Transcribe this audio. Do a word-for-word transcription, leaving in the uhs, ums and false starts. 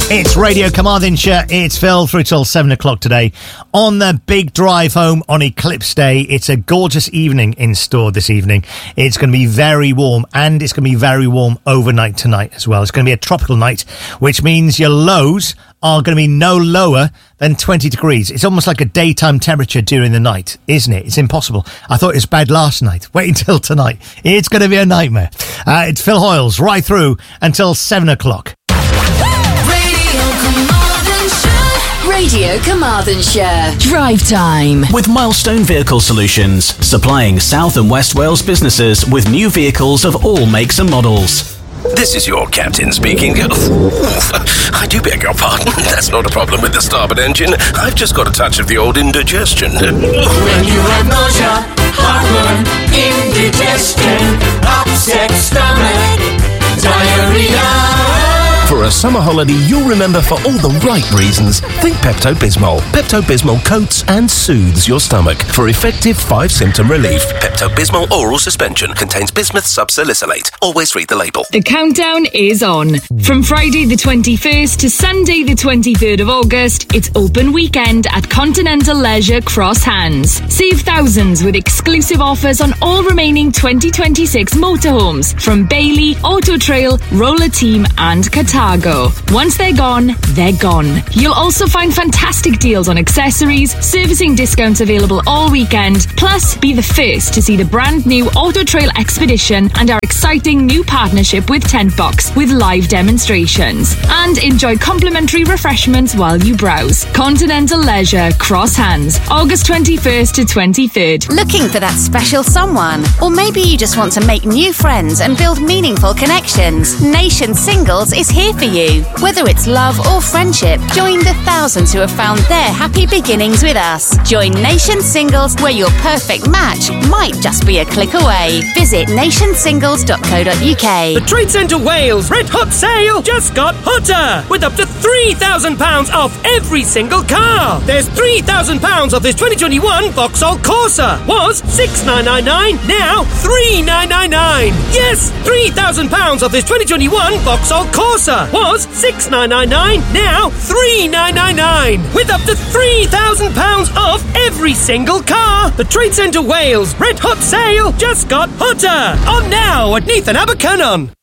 It's Radio Carmarthenshire. It's Phil through till seven o'clock today. On the big drive home on Eclipse Day, it's a gorgeous evening in store this evening. It's going to be very warm, and it's going to be very warm overnight tonight as well. It's going to be a tropical night, which means your lows are going to be no lower than twenty degrees. It's almost like a daytime temperature during the night, isn't it? It's impossible. I thought it was bad last night. Wait until tonight. It's going to be a nightmare. Uh, it's Phil Hoyles right through until seven o'clock. Radio Carmarthenshire. Drive time. With Milestone Vehicle Solutions, supplying South and West Wales businesses with new vehicles of all makes and models. This is your captain speaking. I do beg your pardon. That's not a problem with the starboard engine. I've just got a touch of the old indigestion. When you have nausea, heartburn, indigestion, upset stomach, diarrhea. For a summer holiday you'll remember for all the right reasons, think Pepto-Bismol. Pepto-Bismol coats and soothes your stomach for effective five-symptom relief. Pepto-Bismol oral suspension contains bismuth subsalicylate. Always read the label. The countdown is on. From Friday the twenty-first to Sunday the twenty-third of August, it's open weekend at Continental Leisure Cross Hands. Save thousands with exclusive offers on all remaining twenty twenty-six motorhomes from Bailey, Auto Trail, Roller Team and Qatar. Once they're gone, they're gone. You'll also find fantastic deals on accessories, servicing discounts available all weekend, plus be the first to see the brand new Auto Trail Expedition and our exciting new partnership with Tent Box with live demonstrations. And enjoy complimentary refreshments while you browse. Continental Leisure, Cross Hands, August twenty-first to twenty-third. Looking for that special someone? Or maybe you just want to make new friends and build meaningful connections? Nation Singles is here for you. Whether it's love or friendship, join the thousands who have found their happy beginnings with us. Join Nation Singles, where your perfect match might just be a click away. Visit nation singles dot co dot uk. The Trade Centre Wales Red Hot Sale just got hotter, with up to three thousand pounds off every single car. There's three thousand pounds off this twenty twenty-one Vauxhall Corsa. Was six thousand nine hundred ninety-nine, now three thousand nine hundred ninety-nine. Yes, three thousand pounds off this twenty twenty-one Vauxhall Corsa. Was six thousand nine hundred ninety-nine, now three thousand nine hundred ninety-nine. With up to three thousand pounds off every single car. The Trade Centre Wales Red Hot Sale just got hotter. On now at Neath and Abercynon.